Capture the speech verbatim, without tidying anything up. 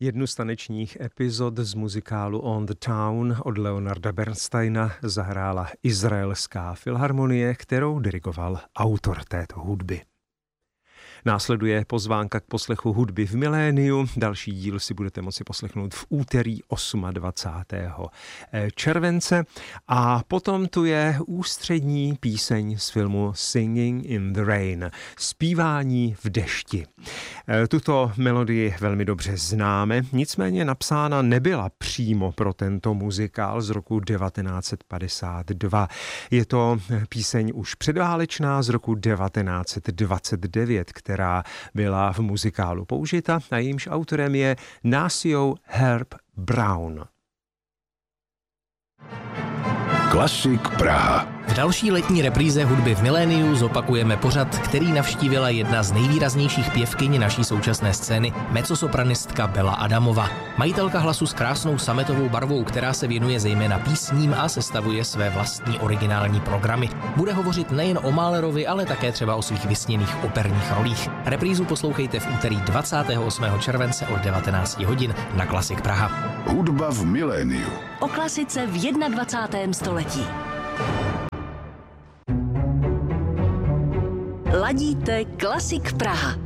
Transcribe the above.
Jednu z tanečních epizod z muzikálu On the Town od Leonarda Bernsteina zahrála Izraelská filharmonie, kterou dirigoval autor této hudby. Následuje pozvánka k poslechu hudby v miléniu. Další díl si budete moci poslechnout v úterý dvacátého osmého července. A potom tu je ústřední píseň z filmu Singing in the Rain, zpívání v dešti. Tuto melodii velmi dobře známe, nicméně napsána nebyla přímo pro tento muzikál z roku devatenáct set padesát dva. Je to píseň už předválečná z roku devatenáct set dvacet devět, která byla v muzikálu použita a jejímž autorem je Nacio Herb Brown. Klasik Praha. V další letní repríze hudby v miléniu zopakujeme pořad, který navštívila jedna z nejvýraznějších pěvkyň naší současné scény, mezzosopranistka Bela Adamova. Majitelka hlasu s krásnou sametovou barvou, která se věnuje zejména písním a sestavuje své vlastní originální programy. Bude hovořit nejen o Mahlerovi, ale také třeba o svých vysněných operních rolích. Reprízu poslouchejte v úterý dvacátého osmého července od devatenáct hodin na Klasik Praha. Hudba v miléniu. O klasice v dvacátém prvním století. Ladíte Klasik Praha.